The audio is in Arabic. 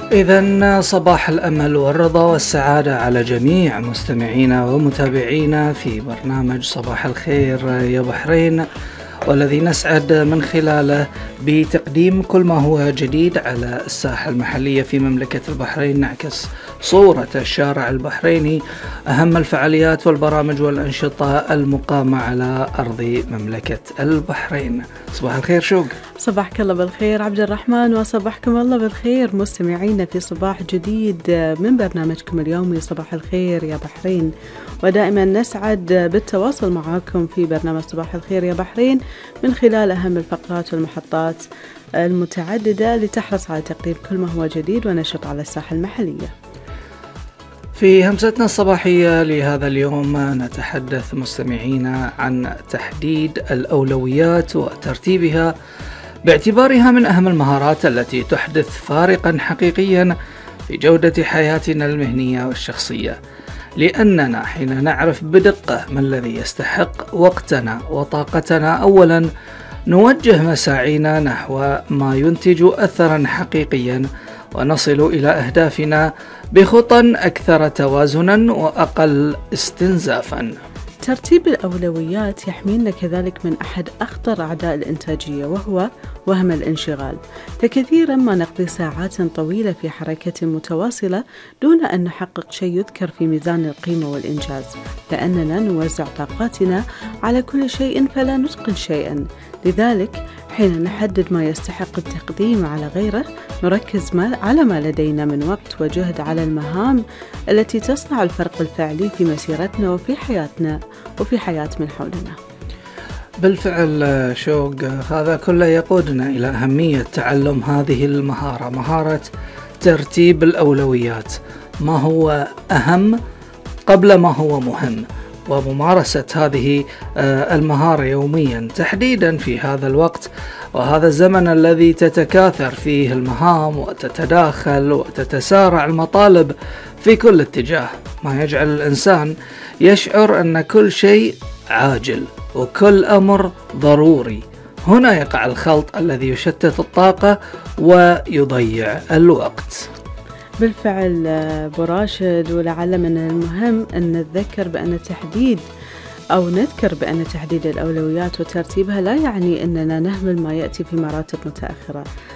إذن صباح الأمل والرضا والسعادة على جميع مستمعينا ومتابعينا في برنامج صباح الخير يا بحرين، والذي نسعد من خلاله بتقديم كل ما هو جديد على الساحة المحلية في مملكة البحرين، نعكس صورة الشارع البحريني، أهم الفعاليات والبرامج والأنشطة المقامة على أرض مملكة البحرين. صباح الخير شوق. صباحك الله بالخير عبد الرحمن، وصباحكم الله بالخير مستمعينا في صباح جديد من برنامجكم اليومي صباح الخير يا بحرين. ودائما نسعد بالتواصل معكم في برنامج صباح الخير يا بحرين من خلال أهم الفقرات والمحطات المتعددة لتحرص على تقديم كل ما هو جديد ونشط على الساحة المحلية. في همستنا الصباحية لهذا اليوم نتحدث مستمعينا عن تحديد الأولويات وترتيبها باعتبارها من أهم المهارات التي تحدث فارقا حقيقيا في جودة حياتنا المهنية والشخصية، لأننا حين نعرف بدقة ما الذي يستحق وقتنا وطاقتنا أولا نوجه مساعينا نحو ما ينتج أثرا حقيقيا ونصل إلى أهدافنا بخطى أكثر توازنا وأقل استنزافا. ترتيب الأولويات يحمينا كذلك من أحد أخطر أعداء الإنتاجية، وهو وهم الانشغال. فكثيرا ما نقضي ساعات طويلة في حركة متواصلة دون أن نحقق شيء يذكر في ميزان القيمة والإنجاز، لأننا نوزع طاقاتنا على كل شيء فلا نتقن شيئا. لذلك حين نحدد ما يستحق التقديم على غيره نركز على ما لدينا من وقت وجهد على المهام التي تصنع الفرق الفعلي في مسيرتنا وفي حياتنا وفي حياة من حولنا. بالفعل شوق، هذا كله يقودنا إلى أهمية تعلم هذه المهارة، مهارة ترتيب الأولويات، ما هو أهم قبل ما هو مهم، وممارسة هذه المهارة يوميا تحديدا في هذا الوقت وهذا الزمن الذي تتكاثر فيه المهام وتتداخل وتتسارع المطالب في كل اتجاه، ما يجعل الإنسان يشعر أن كل شيء عاجل وكل أمر ضروري. هنا يقع الخلط الذي يشتت الطاقة ويضيع الوقت. بالفعل براشد، ولعل من المهم أن نذكر بأن تحديد الأولويات وترتيبها لا يعني أننا نهمل ما يأتي في مراتب متأخرة،